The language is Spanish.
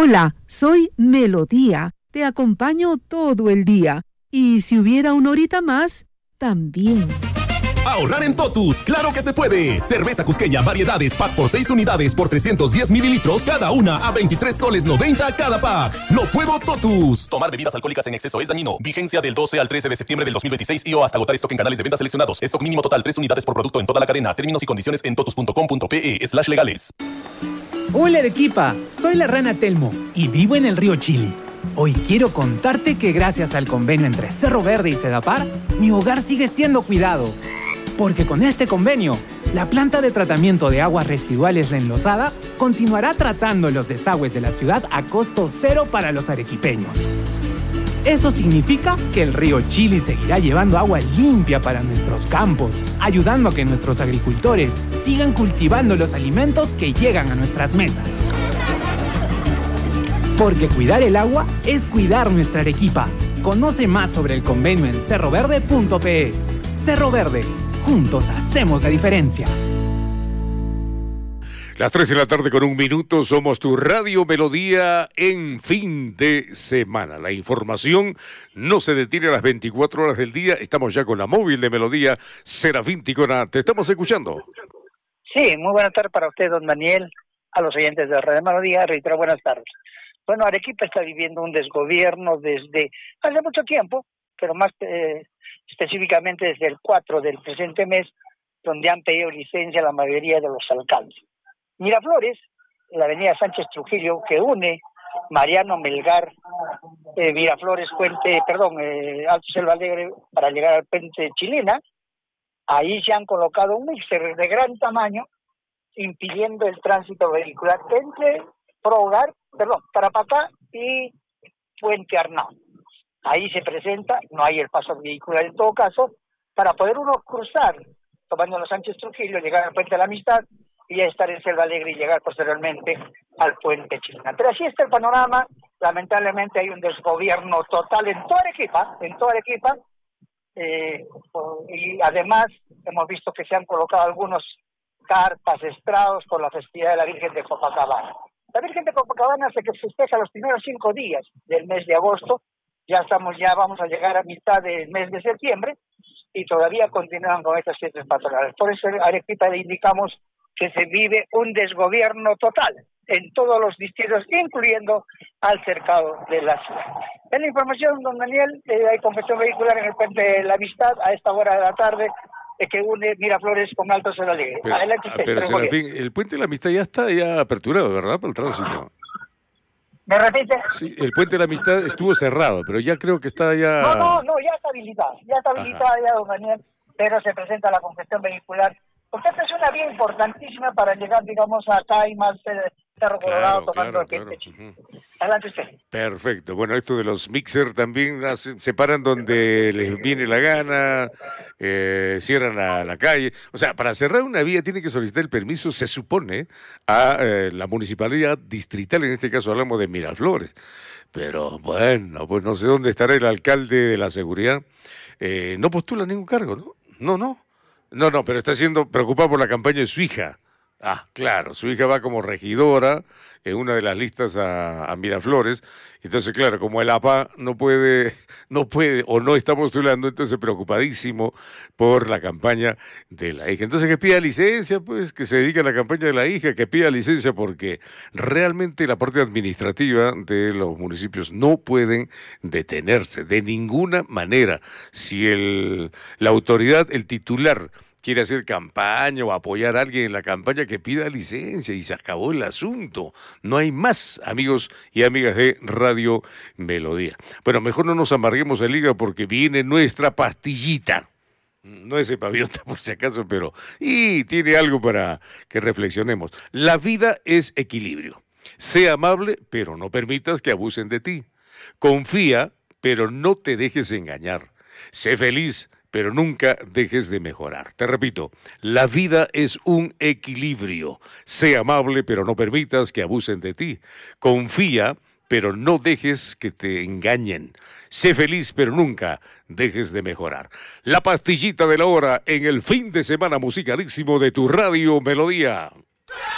Hola, soy Melodía. Te acompaño todo el día. Y si hubiera una horita más, también. Ahorrar en Totus, claro que se puede. Cerveza Cusqueña variedades pack por 6 unidades por 310 mililitros cada una a 23 soles 90 cada pack. ¡Lo puedo Totus! Tomar bebidas alcohólicas en exceso es dañino. Vigencia del 12 al 13 de septiembre del 2026 y o hasta agotar stock en canales de venta seleccionados. Stock mínimo total 3 unidades por producto en toda la cadena. Términos y condiciones en totus.com.pe/legales. Hola Arequipa, soy la rana Telmo y vivo en el río Chili. Hoy quiero contarte que gracias al convenio entre Cerro Verde y Sedapar, mi hogar sigue siendo cuidado. Porque con este convenio, la planta de tratamiento de aguas residuales La Enlosada continuará tratando los desagües de la ciudad a costo cero para los arequipeños. Eso significa que el río Chili seguirá llevando agua limpia para nuestros campos, ayudando a que nuestros agricultores sigan cultivando los alimentos que llegan a nuestras mesas. Porque cuidar el agua es cuidar nuestra Arequipa. Conoce más sobre el convenio en cerroverde.pe. Cerro Verde, juntos hacemos la diferencia. Las 3 de la tarde con 1 minuto, somos tu Radio Melodía en fin de semana. La información no se detiene a las 24 horas del día. Estamos ya con la móvil de Melodía, Serafín Ticona. Te estamos escuchando. Sí, muy buenas tardes para usted, don Daniel, a los oyentes de Radio Melodía. Reitero, buenas tardes. Bueno, Arequipa está viviendo un desgobierno desde hace mucho tiempo, pero más específicamente desde el 4 del presente mes, donde han pedido licencia a la mayoría de los alcaldes. Miraflores, la avenida Sánchez Trujillo, que une Mariano Melgar, Miraflores, Alto Selva Alegre, para llegar al puente Chilena, ahí se han colocado un mixer de gran tamaño, impidiendo el tránsito vehicular entre Tarapacá y Puente Arnau. Ahí se presenta, no hay el paso vehicular en todo caso, para poder uno cruzar, tomando los Sánchez Trujillo, llegar al Puente de la Amistad, y ya estar en Selva Alegre y llegar posteriormente al puente Chilena. Pero así está el panorama. Lamentablemente hay un desgobierno total en toda Arequipa, y además hemos visto que se han colocado algunos carpas, estrados por la festividad de la Virgen de Copacabana. La Virgen de Copacabana se festeja los primeros 5 días del mes de agosto. Ya vamos a llegar a mitad del mes de septiembre y todavía continúan con estas fiestas patronales. Por eso en Arequipa le indicamos que se vive un desgobierno total en todos los distritos, incluyendo al cercado de la ciudad. En la información, don Daniel, hay congestión vehicular en el puente de la Amistad a esta hora de la tarde, que une Miraflores con Alto Selva Alegre. Adelante usted. Pero Serafín, el puente de la Amistad ya está aperturado, ¿verdad? Para el tránsito. ¿Me repite? Sí, el puente de la Amistad estuvo cerrado, pero ya creo que está ya... No, ya está habilitado. Ya, don Daniel, pero se presenta la congestión vehicular. Porque esta es una vía importantísima para llegar, digamos, acá y más Cerro Colorado, tomando el puente. Adelante usted. Perfecto. Bueno, esto de los mixer también se paran donde les viene la gana, cierran la calle. O sea, para cerrar una vía tiene que solicitar el permiso, se supone, a la municipalidad distrital, en este caso hablamos de Miraflores. Pero bueno, pues no sé dónde estará el alcalde de la seguridad. No postula ningún cargo, ¿no? No, pero está siendo preocupado por la campaña de su hija. Ah, claro, su hija va como regidora en una de las listas a Miraflores. Entonces, claro, como el APA no puede o no está postulando, entonces preocupadísimo por la campaña de la hija. Entonces, que pida licencia, pues, que se dedique a la campaña de la hija, que pida licencia, porque realmente la parte administrativa de los municipios no pueden detenerse de ninguna manera. Si la autoridad, el titular, quiere hacer campaña o apoyar a alguien en la campaña, que pida licencia y se acabó el asunto. No hay más, amigos y amigas de Radio Melodía. Bueno, mejor no nos amarguemos el hígado porque viene nuestra pastillita. No es epaviota por si acaso, pero tiene algo para que reflexionemos. La vida es equilibrio. Sé amable, pero no permitas que abusen de ti. Confía, pero no te dejes engañar. Sé feliz, pero nunca dejes de mejorar. Te repito, la vida es un equilibrio. Sé amable, pero no permitas que abusen de ti. Confía, pero no dejes que te engañen. Sé feliz, pero nunca dejes de mejorar. La pastillita de la hora en el fin de semana musicalísimo de tu Radio Melodía.